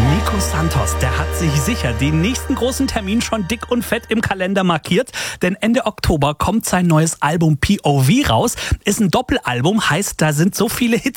Nico Santos, der hat sich sicher den nächsten großen Termin schon dick und fett im Kalender markiert, denn Ende Oktober kommt sein neues Album POV raus. Ist ein Doppelalbum, heißt, da sind so viele Hits